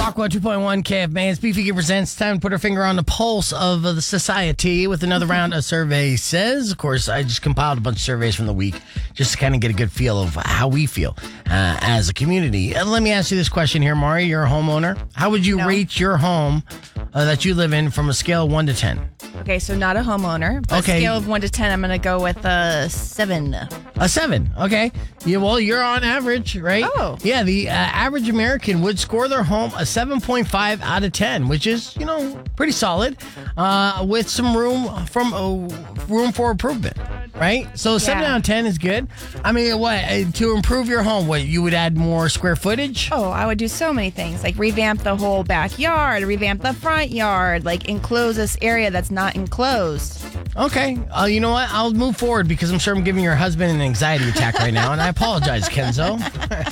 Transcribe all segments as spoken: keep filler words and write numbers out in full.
Rock one two point one K F M A. It's Beefy presents. Time to put our finger on the pulse of the society with another round of Survey Says. Of course, I just compiled a bunch of surveys from the week just to kind of get a good feel of how we feel uh, as a community. And let me ask you this question here, Mari. You're a homeowner. How would you No. rate your home uh, that you live in from a scale of one to ten? Okay, so not a homeowner. But Okay. scale of one to ten, I'm going to go with a seven. A seven. Okay. Yeah, well, you're on average, right? Oh. Yeah, the uh, average American would score their home a seven point five out of ten, which is, you know, pretty solid, uh, with some room from uh, room for improvement, right? So a seven Yeah. out of ten is good. I mean, what, uh, to improve your home, what, you would add more square footage? Oh, I would do so many things, like revamp the whole backyard, revamp the front yard, like enclose this area that's not enclosed. Okay. Uh, you know what? I'll move forward because I'm sure I'm giving your husband an anxiety attack right now, and I apologize, Kenzo. All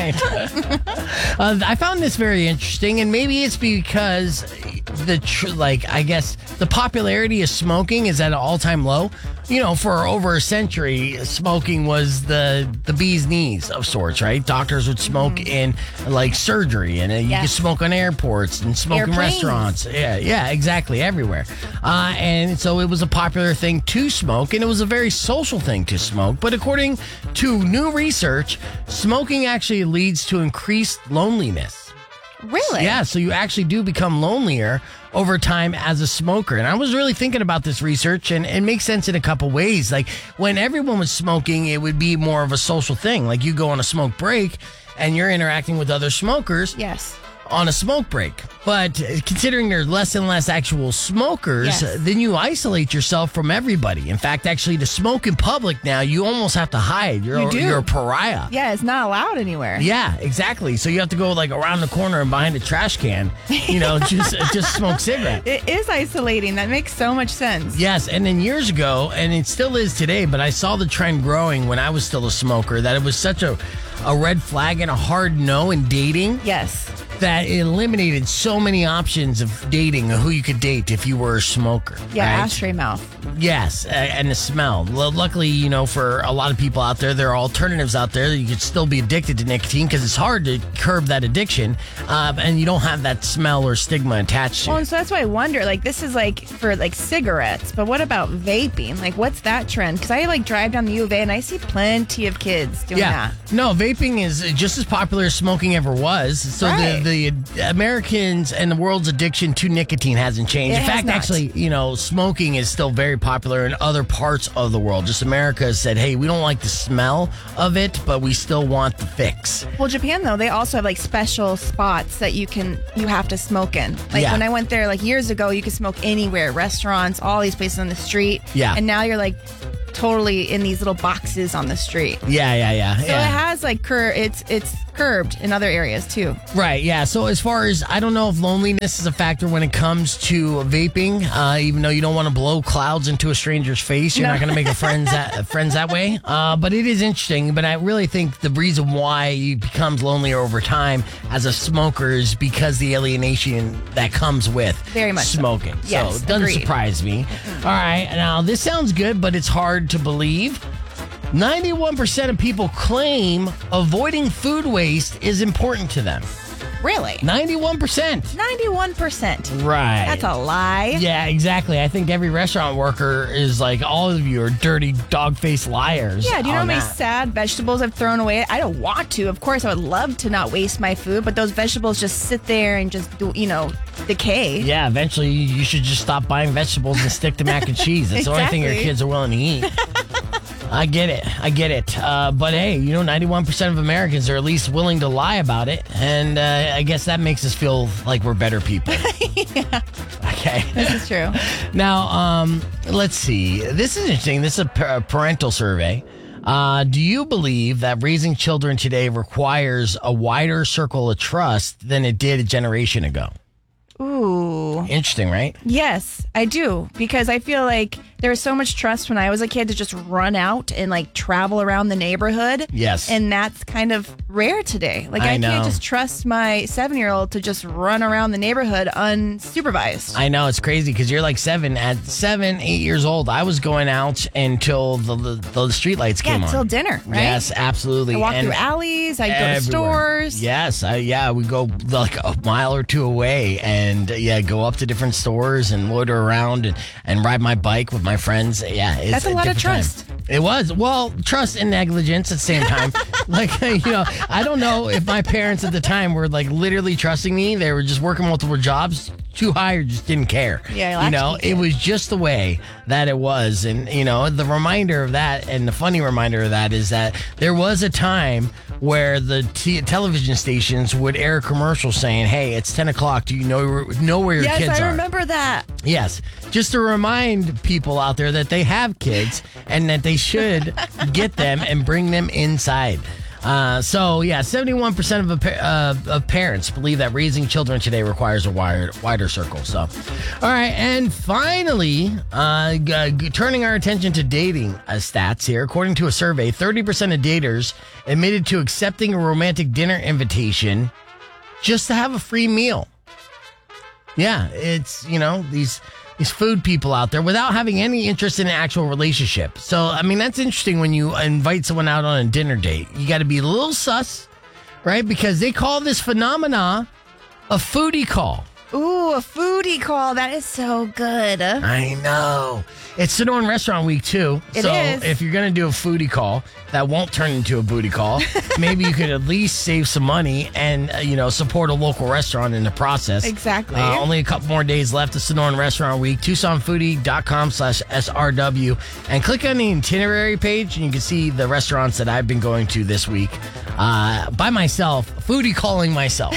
right. uh, I found this very interesting, and maybe it's because the tr- like I guess the popularity of smoking is at an all-time low. You know, for over a century, smoking was the the bee's knees of sorts, right? Doctors would smoke in like surgery, and uh, you could Yes. smoke on airports and smoke in Airplanes. restaurants. Yeah, yeah, exactly, everywhere. Uh, and so it was a popular thing to smoke, and it was a very social thing to smoke. But according to new research, smoking actually leads to increased loneliness. Really? Yeah, so you actually do become lonelier over time as a smoker. And I was really thinking about this research, and it makes sense in a couple ways. Like when everyone was smoking, it would be more of a social thing. Like you go on a smoke break and you're interacting with other smokers Yes. on a smoke break. But considering there's less and less actual smokers, Yes. uh, then you isolate yourself from everybody. In fact, actually, to smoke in public now, you almost have to hide. You're, You do. you're a pariah. Yeah, it's not allowed anywhere. Yeah, exactly. So you have to go like around the corner and behind a trash can, you know, just just smoke cigarettes. It is isolating. That makes so much sense. Yes, and then years ago, and it still is today, but I saw the trend growing when I was still a smoker that it was such a, a red flag and a hard no in dating Yes. that it eliminated so many options of dating, who you could date if you were a smoker. Yeah, right? ashtray mouth. Yes, a- and the smell. L- Luckily, you know, for a lot of people out there, there are alternatives out there that you could still be addicted to nicotine because it's hard to curb that addiction, uh, and you don't have that smell or stigma attached to Well, it. and so that's why I wonder, like, this is like for like cigarettes, but what about vaping? Like, what's that trend? Because I like drive down the U of A and I see plenty of kids doing Yeah, that. no, vaping is just as popular as smoking ever was. So Right. the the Americans and the world's addiction to nicotine hasn't changed. It In has fact, not. actually, you know, smoking is still very popular in other parts of the world. Just America has said, hey, we don't like the smell of it, but we still want the fix. Well, Japan though, they also have like special spots that you can you have to smoke in. Like Yeah. when I went there like years ago, you could smoke anywhere, restaurants, all these places on the street. Yeah. And now you're like totally in these little boxes on the street. Yeah, yeah, yeah. So yeah. it has like cur it's it's curbed in other areas too. Right, yeah. So as far as, I don't know if loneliness is a factor when it comes to vaping, uh, even though you don't want to blow clouds into a stranger's face. You're No. not going to make a friends that, friends that way. Uh, but it is interesting. But I really think the reason why you becomes lonelier over time as a smoker is because the alienation that comes with Very much so. smoking. Yes, so it doesn't agreed. surprise me. All right, now this sounds good, but it's hard to believe. ninety-one percent of people claim avoiding food waste is important to them. Really? ninety-one percent. ninety-one percent. Right. That's a lie. Yeah, exactly. I think every restaurant worker is like, all of you are dirty dog-faced liars. Yeah, do you know how on many that. sad vegetables I've thrown away? I don't want to. Of course, I would love to not waste my food, but those vegetables just sit there and just, do, you know, decay. Yeah, eventually you should just stop buying vegetables and stick to mac and cheese. That's the only thing your Exactly. kids are willing to eat. I get it. I get it. Uh, but hey, you know, ninety-one percent of Americans are at least willing to lie about it. And uh, I guess that makes us feel like we're better people. Yeah. Okay. This is true. Now, um, let's see. This is interesting. This is a pa- parental survey. Uh, do you believe that raising children today requires a wider circle of trust than it did a generation ago? Ooh. Interesting, right? Yes, I do. Because I feel like there was so much trust when I was a kid to just run out and like travel around the neighborhood. Yes. And that's kind of rare today. Like I, I can't know. just trust my seven-year-old to just run around the neighborhood unsupervised. I know, it's crazy because you're like seven. At seven, eight years old, I was going out until the the, the streetlights Yeah, came on. till dinner, right? Yes, absolutely. I walk And through alleys. I go to everywhere. stores. Yes, I, yeah, we go like a mile or two away, and uh, yeah, go up to different stores and loiter around and, and ride my bike with my friends. Yeah, it's That's a lot of different trust. time. It was well, trust and negligence at the same time. Like you know, I don't know if my parents at the time were like literally trusting me. They were just working multiple jobs. Too high or just didn't care. Yeah, you know, latchkey it kid. was just the way that it was. And, you know, the reminder of that and the funny reminder of that is that there was a time where the t- television stations would air commercials saying, hey, it's ten o'clock. Do you know, know where your Yes, kids I are? remember that. Yes. Just to remind people out there that they have kids and that they should get them and bring them inside. Uh, so, yeah, seventy-one percent of, a, uh, of parents believe that raising children today requires a wider, wider circle. So, all right. And finally, uh, g- g- turning our attention to dating uh, stats here. According to a survey, thirty percent of daters admitted to accepting a romantic dinner invitation just to have a free meal. Yeah, it's, you know, these... These food people out there without having any interest in an actual relationship. So, I mean, that's interesting when you invite someone out on a dinner date. You got to be a little sus, right? Because they call this phenomena a foodie call. Ooh, a foodie call. That is so good. I know. It's Sonoran Restaurant Week, too. It so is. if you're going to do a foodie call that won't turn into a booty call, maybe you could at least save some money and, uh, you know, support a local restaurant in the process. Exactly. Uh, only a couple more days left of Sonoran Restaurant Week. Tucson Foodie dot com slash S R W. And click on the itinerary page and you can see the restaurants that I've been going to this week uh, by myself, foodie calling myself.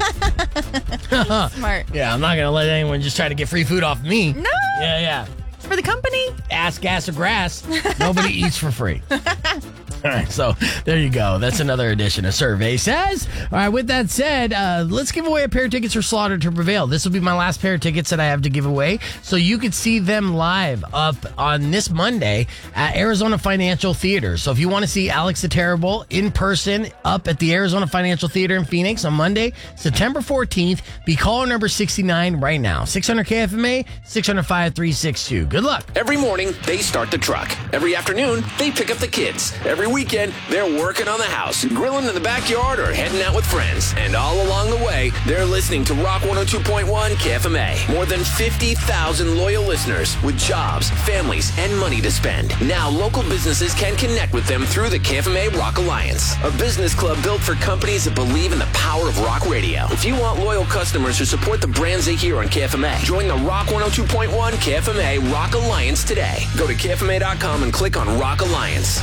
Smart. Yeah, I'm not going to let anyone just try to get free food off me. No. Yeah, yeah. For the company. Ass, gas, or grass. Nobody eats for free. All right, so there you go. That's another edition of Survey Says. All right, with that said, uh, let's give away a pair of tickets for Slaughter to Prevail. This will be my last pair of tickets that I have to give away, so you could see them live up on this Monday at Arizona Financial Theater. So if you want to see Alex the Terrible in person up at the Arizona Financial Theater in Phoenix on Monday, September fourteenth, be caller number sixty-nine right now. six hundred K F M A, six hundred five three six two. Good luck. Every morning, they start the truck. Every afternoon, they pick up the kids. Every weekend, they're working on the house, grilling in the backyard, or heading out with friends. And all along the way, they're listening to Rock one oh two point one K F M A. More than fifty thousand loyal listeners with jobs, families, and money to spend. Now, local businesses can connect with them through the K F M A Rock Alliance, a business club built for companies that believe in the power of rock radio. If you want loyal customers who support the brands they hear on K F M A, join the Rock one oh two point one K F M A Rock Alliance today. Go to K F M A dot com and click on Rock Alliance.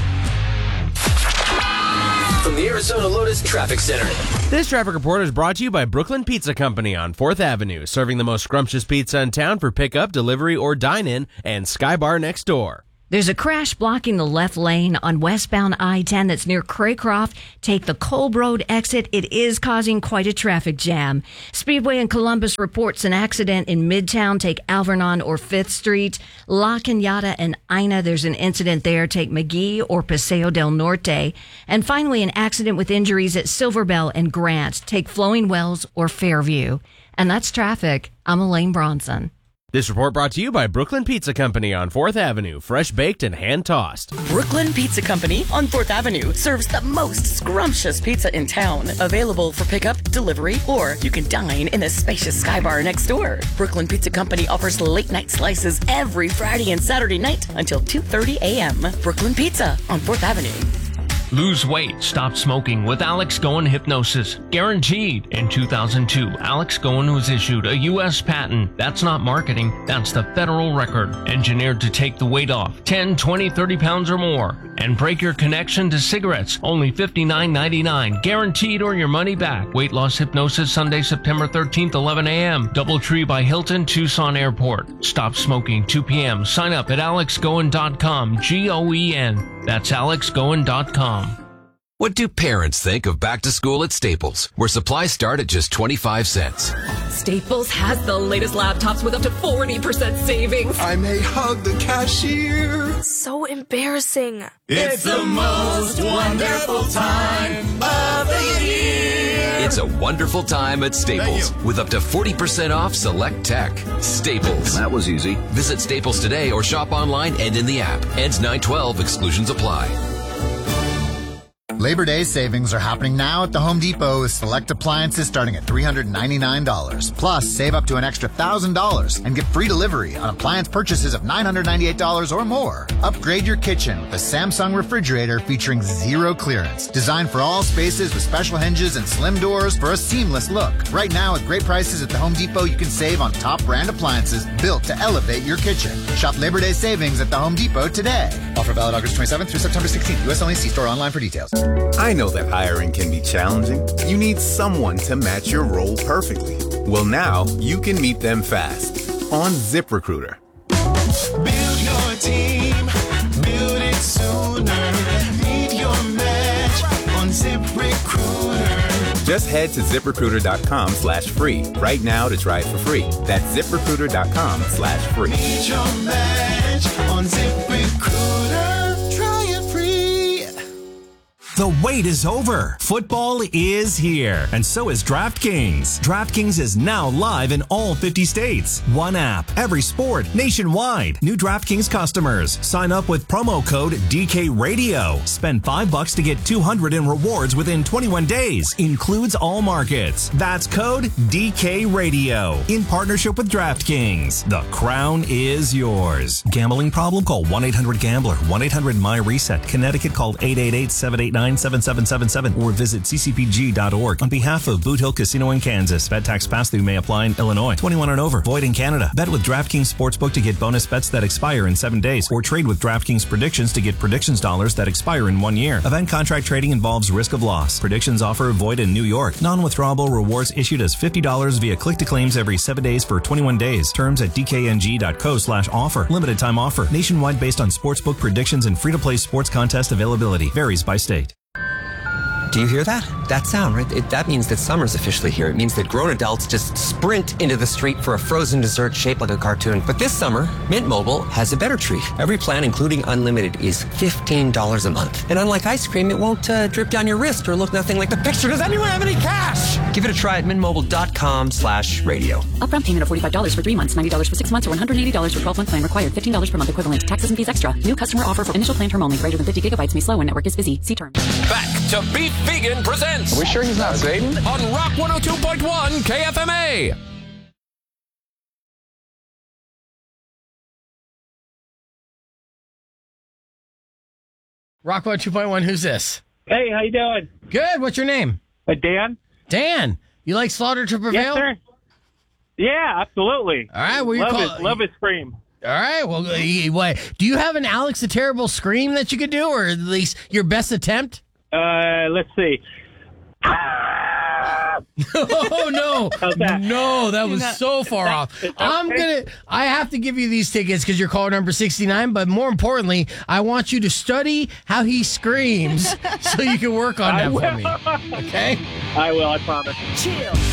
From the Arizona Lotus Traffic Center. This traffic report is brought to you by Brooklyn Pizza Company on fourth Avenue, serving the most scrumptious pizza in town for pickup, delivery, or dine-in, and Sky Bar next door. There's a crash blocking the left lane on westbound I ten that's near Craycroft. Take the Kolb Road exit. It is causing quite a traffic jam. Speedway in Columbus reports an accident in Midtown. Take Alvernon or fifth Street. La Cañada and Ina, there's an incident there. Take McGee or Paseo del Norte. And finally, an accident with injuries at Silverbell and Grant. Take Flowing Wells or Fairview. And that's traffic. I'm Elaine Bronson. This report brought to you by Brooklyn Pizza Company on fourth Avenue, fresh baked and hand-tossed. Brooklyn Pizza Company on fourth Avenue serves the most scrumptious pizza in town. Available for pickup, delivery, or you can dine in the spacious Sky Bar next door. Brooklyn Pizza Company offers late-night slices every Friday and Saturday night until two thirty a.m. Brooklyn Pizza on fourth Avenue. Lose weight, stop smoking with Alex Goen Hypnosis. Guaranteed. In two thousand two, Alex Goen was issued a U S patent. That's not marketing, that's the federal record. Engineered to take the weight off ten, twenty, thirty pounds or more. And break your connection to cigarettes. Only fifty-nine ninety-nine. Guaranteed or your money back. Weight loss hypnosis Sunday, September thirteenth, eleven a.m. Doubletree by Hilton, Tucson Airport. Stop smoking, two p.m. Sign up at alex goen dot com. G O E N. That's alex goen dot com. What do parents think of back to school at Staples, where supplies start at just twenty-five cents? Staples has the latest laptops with up to forty percent savings. I may hug the cashier. So embarrassing. It's the most wonderful time of the year. It's a wonderful time at Staples with up to forty percent off select tech. Staples. That was easy. Visit Staples today or shop online and in the app. Ends nine twelve. Exclusions apply. Labor Day savings are happening now at the Home Depot with select appliances starting at three hundred ninety-nine dollars. Plus, save up to an extra one thousand dollars and get free delivery on appliance purchases of nine hundred ninety-eight dollars or more. Upgrade your kitchen with a Samsung refrigerator featuring zero clearance. Designed for all spaces with special hinges and slim doors for a seamless look. Right now, at great prices at the Home Depot, you can save on top brand appliances built to elevate your kitchen. Shop Labor Day savings at the Home Depot today. Offer valid August twenty-seventh through September sixteenth. U S only. See store online for details. I know that hiring can be challenging. You need someone to match your role perfectly. Well, now you can meet them fast on ZipRecruiter. Build your team, build it sooner. Meet your match on ZipRecruiter. Just head to ZipRecruiter.com slash free right now to try it for free. That's ZipRecruiter.com slash free. Meet your match on ZipRecruiter. Try it free. The wait is over. Football is here, and so is DraftKings. DraftKings is now live in all fifty states. One app, every sport, nationwide. New DraftKings customers sign up with promo code D K Radio. Spend five bucks to get two hundred in rewards within twenty-one days. Includes all markets. That's code D K Radio in partnership with DraftKings. The crown is yours. Gambling problem? Call one eight hundred gambler. one eight hundred my reset. Connecticut, call eight eight eight, seven eight nine, seven seven seven seven or visit c c p g dot org. On behalf of Boot Hill Casino in Kansas, bet tax pass-through may apply in Illinois. twenty-one and over. Void in Canada. Bet with DraftKings Sportsbook to get bonus bets that expire in seven days, or trade with DraftKings Predictions to get predictions dollars that expire in one year. Event contract trading involves risk of loss. Predictions offer void in New York. Non-withdrawable rewards issued as fifty dollars via click-to-claims every seven days for twenty-one days. Terms at d k n g dot co slash offer. Limited time offer. Nationwide based on sportsbook predictions and free-to-play sports contest availability. Varies by state. Do you hear that? That sound, right? It, that means that summer's officially here. It means that grown adults just sprint into the street for a frozen dessert shaped like a cartoon. But this summer, Mint Mobile has a better treat. Every plan, including unlimited, is fifteen dollars a month. And unlike ice cream, it won't uh, drip down your wrist or look nothing like the picture. Does anyone have any cash? Give it a try at mintmobile.com slash radio. Upfront payment of forty-five dollars for three months, ninety dollars for six months, or one hundred eighty dollars for twelve-month plan required. fifteen dollars per month equivalent. Taxes and fees extra. New customer offer for initial plan term only. Greater than fifty gigabytes may slow when network is busy. See terms. Back to Beef Vegan presents. Are we sure he's not Satan? On Rock one oh two point one K F M A. Rock one oh two point one, who's this? Hey, how you doing? Good, what's your name? Uh, Dan. Dan, you like Slaughter to Prevail? Yes, sir. Yeah, absolutely. All right, well, you love call it. Love his scream. All right, well, uh, what, do you have an Alex the Terrible scream that you could do, or at least your best attempt? Uh, let's see. Oh no, that? no, that You're was not, so far that, off. that I'm okay? gonna, I have to give you these tickets because you're caller number sixty-nine. But more importantly, I want you to study how he screams so you can work on that for me. Okay, I will. I promise. Chill.